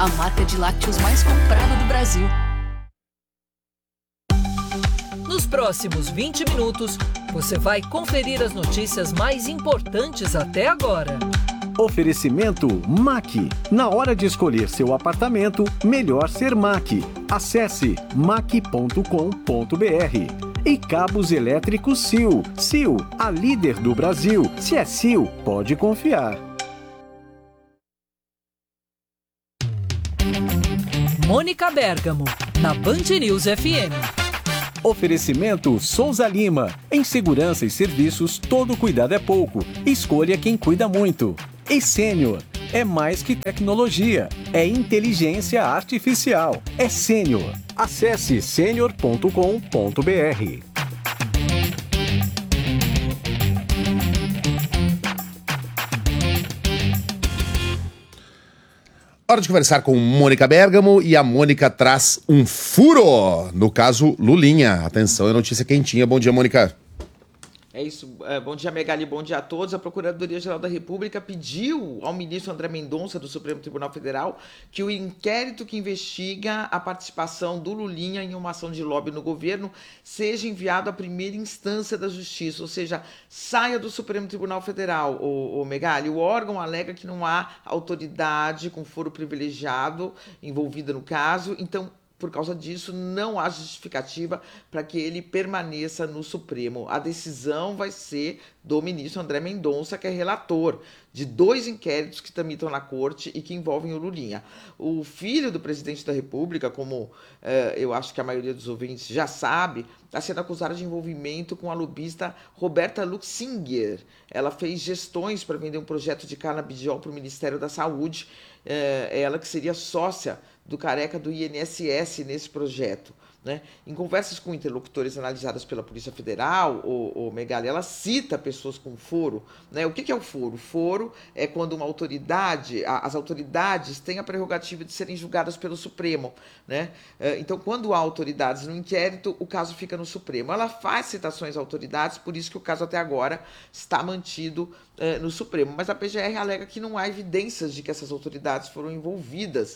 a marca de lácteos mais comprada do Brasil. Nos próximos 20 minutos, você vai conferir as notícias mais importantes até agora. Oferecimento MAC. Na hora de escolher seu apartamento, melhor ser MAC. Acesse mac.com.br. E cabos elétricos Sil. Sil, a líder do Brasil. Se é Sil, pode confiar. Mônica Bergamo, na Band News FM. Oferecimento Souza Lima. Em segurança e serviços, todo cuidado é pouco. Escolha quem cuida muito. E Sênior. É mais que tecnologia. É inteligência artificial. É Sênior. Acesse senior.com.br. Hora de conversar com Mônica Bergamo e a Mônica traz um furo, no caso Lulinha. Atenção, é notícia quentinha. Bom dia, Mônica. É isso. Bom dia, Megali. Bom dia a todos. A Procuradoria-Geral da República pediu ao ministro André Mendonça, do Supremo Tribunal Federal, que o inquérito que investiga a participação do Lulinha em uma ação de lobby no governo seja enviado à primeira instância da Justiça, ou seja, saia do Supremo Tribunal Federal, o Megali. O órgão alega que não há autoridade com foro privilegiado envolvida no caso, então, por causa disso, não há justificativa para que ele permaneça no Supremo. A decisão vai ser do ministro André Mendonça, que é relator de 2 inquéritos que tramitam na corte e que envolvem o Lulinha. O filho do presidente da República, como eu acho que a maioria dos ouvintes já sabe, está sendo acusado de envolvimento com a lobista Roberta Luxinger. Ela fez gestões para vender um projeto de canabidiol para o Ministério da Saúde, ela que seria sócia do careca do INSS nesse projeto, né? Em conversas com interlocutores analisadas pela Polícia Federal, o Megali, ela cita pessoas com foro, né? O que é o foro? O foro é quando uma autoridade, as autoridades têm a prerrogativa de serem julgadas pelo Supremo, né? Então, quando há autoridades no inquérito, o caso fica no Supremo. Ela faz citações a autoridades, por isso que o caso até agora está mantido no Supremo. Mas a PGR alega que não há evidências de que essas autoridades foram envolvidas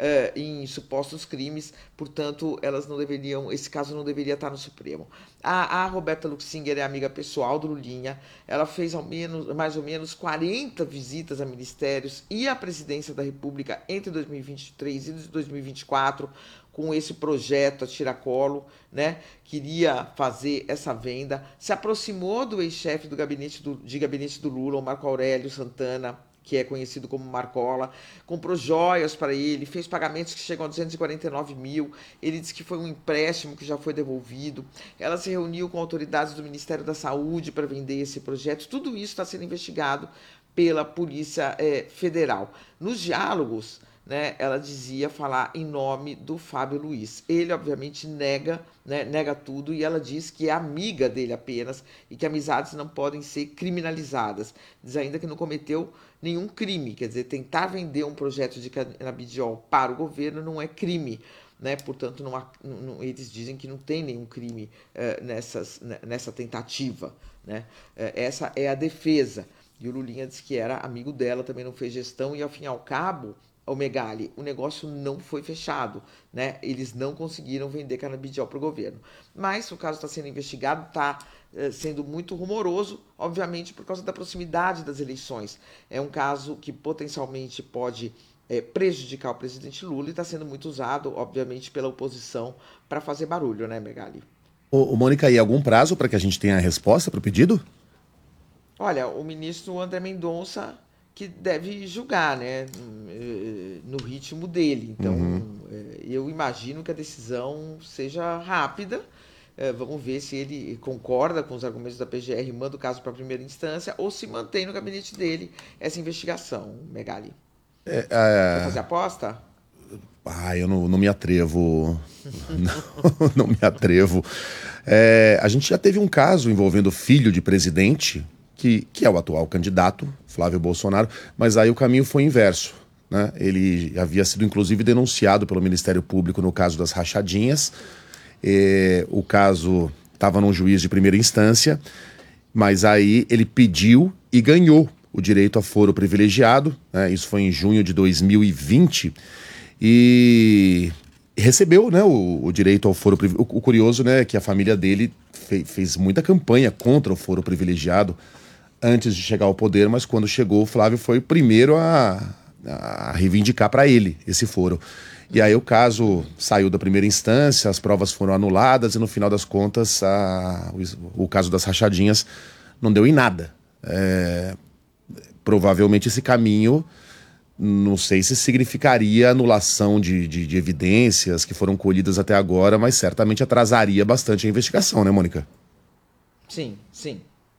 em supostos crimes, portanto, elas não deveriam, esse caso não deveria estar no Supremo. A Roberta Luxinger é amiga pessoal do Lulinha, ela fez mais ou menos 40 visitas a ministérios e à presidência da República entre 2023 e 2024, com esse projeto a tiracolo, né? Queria fazer essa venda, se aproximou do ex-chefe de gabinete do Lula, o Marco Aurélio Santana, que é conhecido como Marcola, comprou joias para ele, fez pagamentos que chegam a 249 mil, ele disse que foi um empréstimo que já foi devolvido, ela se reuniu com autoridades do Ministério da Saúde para vender esse projeto, tudo isso está sendo investigado pela Polícia Federal. Nos diálogos, né, ela dizia falar em nome do Fábio Luiz. Ele, obviamente, nega tudo, e ela diz que é amiga dele apenas e que amizades não podem ser criminalizadas. Diz ainda que não cometeu nenhum crime, quer dizer, tentar vender um projeto de canabidiol para o governo não é crime, né? Portanto, eles dizem que não tem nenhum crime nessa tentativa, né? Essa é a defesa. E o Lulinha disse que era amigo dela, também não fez gestão, e ao fim e ao cabo, o Megali, o negócio não foi fechado, né? Eles não conseguiram vender canabidiol para o governo. Mas o caso está sendo investigado, está sendo muito rumoroso, obviamente por causa da proximidade das eleições. É um caso que potencialmente pode prejudicar o presidente Lula e está sendo muito usado, obviamente, pela oposição para fazer barulho, né, Megali? Mônica, e algum prazo para que a gente tenha a resposta para o pedido? Olha, o ministro André Mendonça que deve julgar, né, no ritmo dele. Então, eu imagino que a decisão seja rápida. Vamos ver se ele concorda com os argumentos da PGR e manda o caso para a primeira instância ou se mantém no gabinete dele essa investigação, Megali. Vai fazer aposta? Eu não me atrevo. não me atrevo. A gente já teve um caso envolvendo o filho de presidente, que é o atual candidato, Flávio Bolsonaro, mas aí o caminho foi inverso, né? Ele havia sido, inclusive, denunciado pelo Ministério Público no caso das rachadinhas. O caso estava num juiz de primeira instância, mas aí ele pediu e ganhou o direito a foro privilegiado, né? Isso foi em junho de 2020, e recebeu, né, o direito ao foro privilegiado. O curioso, né, é que a família dele fez muita campanha contra o foro privilegiado antes de chegar ao poder, mas quando chegou, o Flávio foi o primeiro a reivindicar para ele esse foro. E aí o caso saiu da primeira instância, as provas foram anuladas e no final das contas o caso das rachadinhas não deu em nada. Provavelmente esse caminho, não sei se significaria anulação de evidências que foram colhidas até agora, mas certamente atrasaria bastante a investigação, né, Mônica? Sim, sim.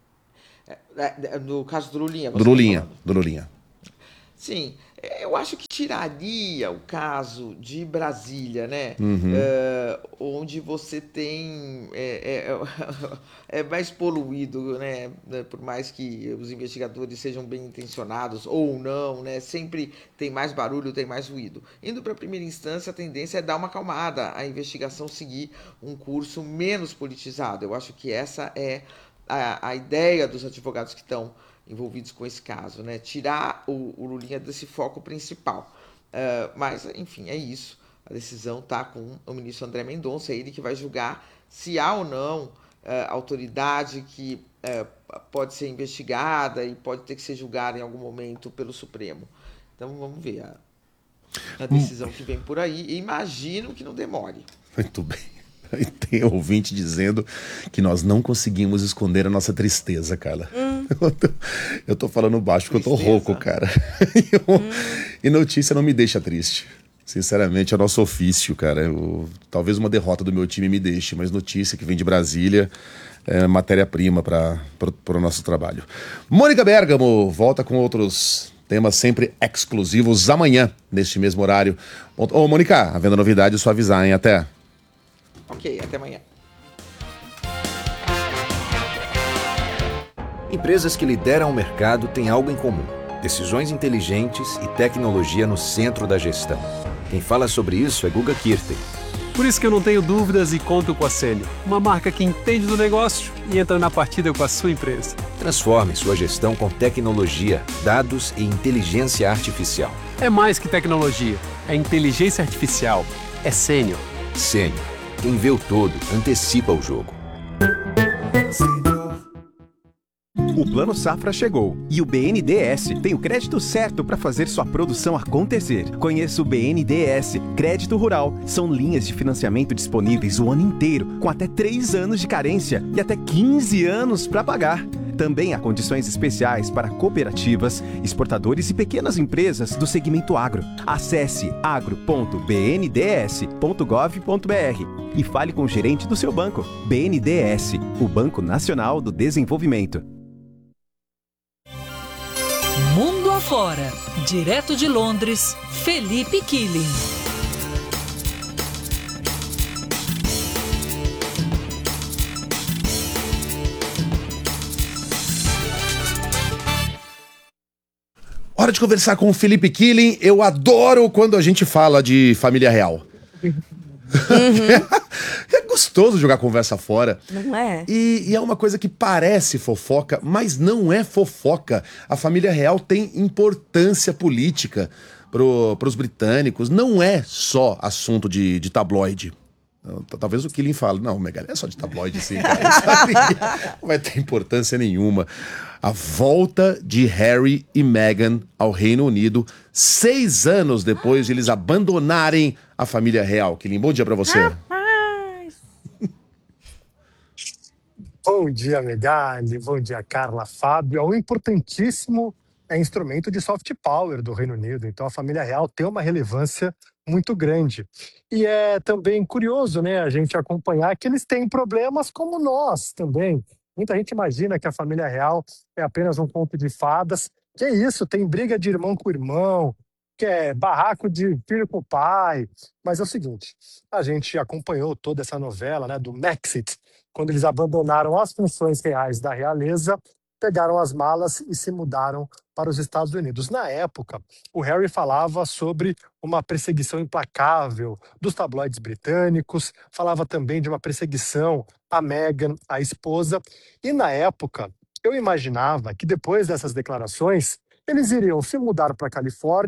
No caso do Lulinha, você Do tá Lulinha, falando. do Lulinha. Sim, eu acho que tiraria o caso de Brasília, né? Onde você tem é mais poluído, né? Por mais que os investigadores sejam bem intencionados ou não, né? Sempre tem mais barulho, tem mais ruído. Indo para a primeira instância, a tendência é dar uma acalmada, a investigação seguir um curso menos politizado. Eu acho que essa é a ideia dos advogados que estão envolvidos com esse caso, né? Tirar o Lulinha desse foco principal. Mas, enfim, é isso. A decisão está com o ministro André Mendonça, é ele que vai julgar se há ou não autoridade que pode ser investigada e pode ter que ser julgada em algum momento pelo Supremo. Então, vamos ver a decisão que vem por aí. E imagino que não demore. Muito bem. E tem ouvinte dizendo que nós não conseguimos esconder a nossa tristeza, cara. Eu tô falando baixo porque eu tô rouco, cara. E notícia não me deixa triste. Sinceramente, é nosso ofício, cara. Talvez uma derrota do meu time me deixe, mas notícia que vem de Brasília é matéria-prima para o nosso trabalho. Mônica Bergamo volta com outros temas sempre exclusivos amanhã, neste mesmo horário. Ô, Mônica, havendo novidade, é só avisar, hein? Até. Ok, até amanhã. Empresas que lideram o mercado têm algo em comum: decisões inteligentes e tecnologia no centro da gestão. Quem fala sobre isso é Guga Kirten. Por isso que eu não tenho dúvidas e conto com a Sênior, uma marca que entende do negócio e entra na partida com a sua empresa. Transforme sua gestão com tecnologia, dados e inteligência artificial. É mais que tecnologia, é inteligência artificial, é Sênior. Sênior. Quem vê o todo, antecipa o jogo. O Plano Safra chegou e o BNDES tem o crédito certo para fazer sua produção acontecer. Conheça o BNDES Crédito Rural. São linhas de financiamento disponíveis o ano inteiro, com até 3 anos de carência e até 15 anos para pagar. Também há condições especiais para cooperativas, exportadores e pequenas empresas do segmento agro. Acesse agro.bnds.gov.br e fale com o gerente do seu banco. BNDES, o Banco Nacional do Desenvolvimento. Mundo afora, direto de Londres, Felipe Killing. Hora de conversar com o Felipe Killing. Eu adoro quando a gente fala de família real. É gostoso jogar conversa fora. Não é? E é uma coisa que parece fofoca, mas não é fofoca. A família real tem importância política pros britânicos. Não é só assunto de tabloide. Talvez o Killing fale, não, Megali, é só de tabloide, sim, cara. Não vai ter importância nenhuma. A volta de Harry e Meghan ao Reino Unido, 6 anos depois de eles abandonarem a família real. Killing, bom dia pra você. Bom dia, Megali. Bom dia, Carla, Fábio. É um importantíssimo instrumento de soft power do Reino Unido. Então, a família real tem uma relevância muito grande. E é também curioso, né, a gente acompanhar que eles têm problemas como nós também. Muita gente imagina que a família real é apenas um conto de fadas. Que é isso, tem briga de irmão com irmão, que é barraco de filho com pai. Mas é o seguinte, a gente acompanhou toda essa novela, né, do Brexit, quando eles abandonaram as funções reais da realeza, pegaram as malas e se mudaram para os Estados Unidos. Na época, o Harry falava sobre uma perseguição implacável dos tabloides britânicos, falava também de uma perseguição à Meghan, a esposa, e na época eu imaginava que depois dessas declarações eles iriam se mudar para a Califórnia,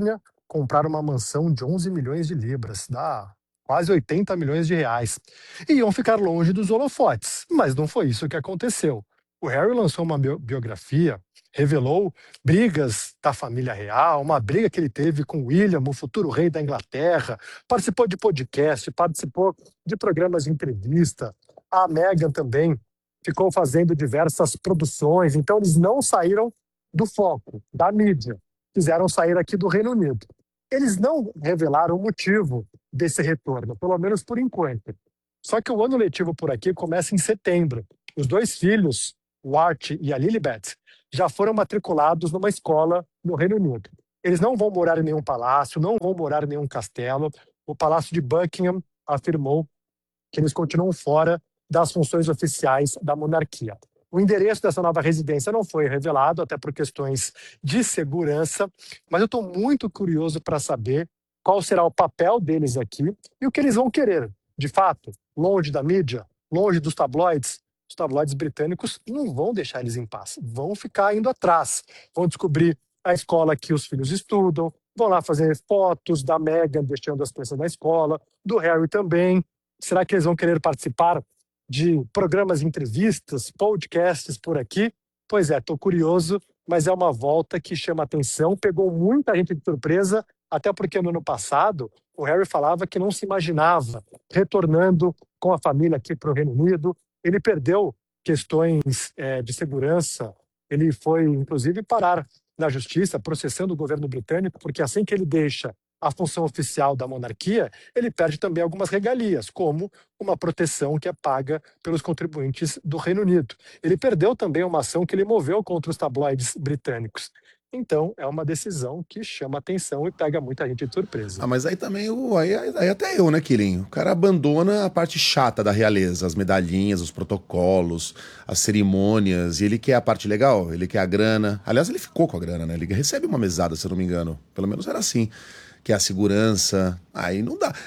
compraram uma mansão de 11 milhões de libras, dá quase 80 milhões de reais. E iam ficar longe dos holofotes, mas não foi isso que aconteceu. O Harry lançou uma biografia, revelou brigas da família real, uma briga que ele teve com William, o futuro rei da Inglaterra, participou de podcast, participou de programas de entrevista. A Meghan também ficou fazendo diversas produções, então eles não saíram do foco, da mídia, quiseram sair aqui do Reino Unido. Eles não revelaram o motivo desse retorno, pelo menos por enquanto. Só que o ano letivo por aqui começa em setembro. Os 2 filhos, o Art e a Lilibet, já foram matriculados numa escola no Reino Unido. Eles não vão morar em nenhum palácio, não vão morar em nenhum castelo. O Palácio de Buckingham afirmou que eles continuam fora das funções oficiais da monarquia. O endereço dessa nova residência não foi revelado, até por questões de segurança, mas eu estou muito curioso para saber qual será o papel deles aqui e o que eles vão querer. De fato, longe da mídia, longe dos tabloides, os tabloides britânicos não vão deixar eles em paz, vão ficar indo atrás, vão descobrir a escola que os filhos estudam, vão lá fazer fotos da Meghan deixando as crianças na escola, do Harry também. Será que eles vão querer participar de programas de entrevistas, podcasts por aqui? Pois é, estou curioso, mas é uma volta que chama atenção, pegou muita gente de surpresa, até porque no ano passado o Harry falava que não se imaginava retornando com a família aqui para o Reino Unido. Ele perdeu questões de segurança, ele foi inclusive parar na justiça processando o governo britânico, porque assim que ele deixa a função oficial da monarquia, ele perde também algumas regalias, como uma proteção que é paga pelos contribuintes do Reino Unido. Ele perdeu também uma ação que ele moveu contra os tabloides britânicos. Então, é uma decisão que chama atenção e pega muita gente de surpresa. Ah, mas aí também, aí até eu, né, Quilinho? O cara abandona a parte chata da realeza, as medalhinhas, os protocolos, as cerimônias, e ele quer a parte legal, ele quer a grana. Aliás, ele ficou com a grana, né? Ele recebe uma mesada, se eu não me engano. Pelo menos era assim. Quer a segurança, aí não dá.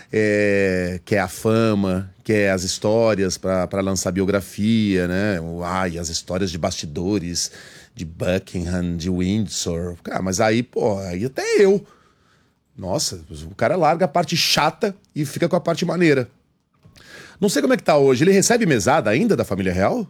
Quer a fama, quer as histórias para lançar biografia, né? Ai, as histórias de bastidores de Buckingham, de Windsor. Cara, mas aí, pô, aí até eu. Nossa, o cara larga a parte chata e fica com a parte maneira. Não sei como é que tá hoje. Ele recebe mesada ainda da família real?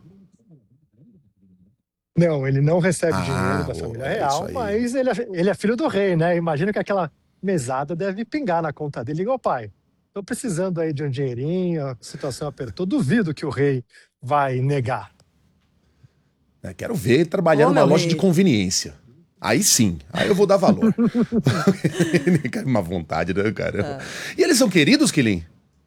Não, ele não recebe dinheiro da família real, mas ele é filho do rei, né? Imagino que aquela mesada deve pingar na conta dele. Igual, pai, tô precisando aí de um dinheirinho, a situação apertou. Duvido que o rei vai negar. Quero ver ele trabalhar numa loja de conveniência. Aí sim, aí eu vou dar valor. Uma vontade, né, cara? E eles são queridos, Quilin?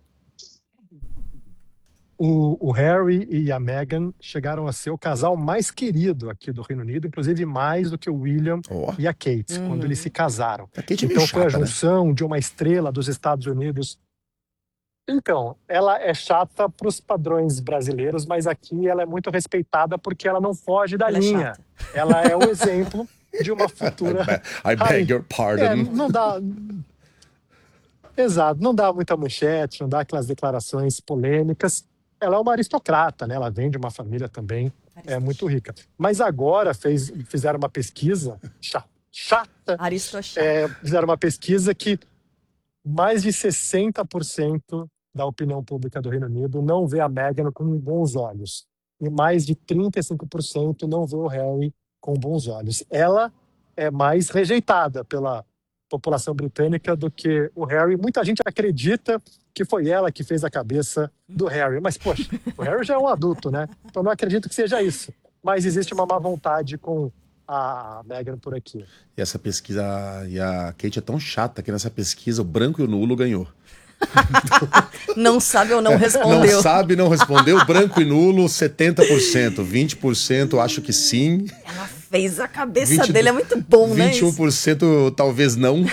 O Harry e a Meghan chegaram a ser o casal mais querido aqui do Reino Unido, inclusive mais do que o William e a Kate, quando eles se casaram. A Kate é então meio foi a chata, junção de uma estrela dos Estados Unidos. Então, ela é chata para os padrões brasileiros, mas aqui ela é muito respeitada porque ela não foge da linha. Ela é o exemplo de uma futura... I beg your pardon. Não dá... Exato, não dá muita manchete, não dá aquelas declarações polêmicas. Ela é uma aristocrata, né? Ela vem de uma família também muito rica. Mas agora fizeram uma pesquisa chata. Fizeram uma pesquisa que mais de 60% da opinião pública do Reino Unido não vê a Meghan com bons olhos. E mais de 35% não vê o Harry com bons olhos. Ela é mais rejeitada pela população britânica do que o Harry. Muita gente acredita que foi ela que fez a cabeça do Harry. Mas, poxa, o Harry já é um adulto, né? Então não acredito que seja isso. Mas existe uma má vontade com a Meghan por aqui. E essa pesquisa, e a Kate é tão chata que nessa pesquisa o branco e o nulo ganhou. Não sabe ou não respondeu. Não sabe, não respondeu. Branco e nulo, 70%. 20% acho que sim. Ela fez a cabeça dele, é muito bom, 21% né? 21% talvez não.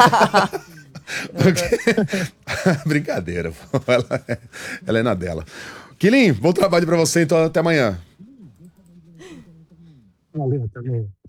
Brincadeira. Ela é na dela. Quilin, bom trabalho pra você, então até amanhã. Valeu também.